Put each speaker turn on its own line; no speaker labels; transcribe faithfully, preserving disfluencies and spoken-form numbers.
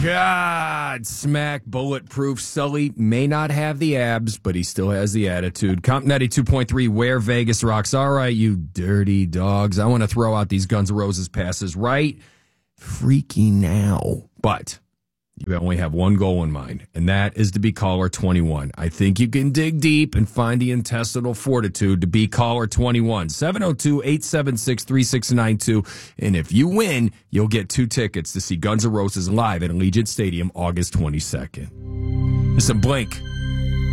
God, smack, bulletproof. Sully may not have the abs, but he still has the attitude. Comp ninety-two point three, where Vegas rocks. All right, you dirty dogs. I want to throw out these Guns N' Roses passes right freaky now. But you only have one goal in mind, and that is to be caller twenty-one. I think you can dig deep and find the intestinal fortitude to be caller twenty-one. seven oh two, eight seven six, three six nine two. And if you win, you'll get two tickets to see Guns N' Roses live at Allegiant Stadium August twenty-second. Listen, Blink.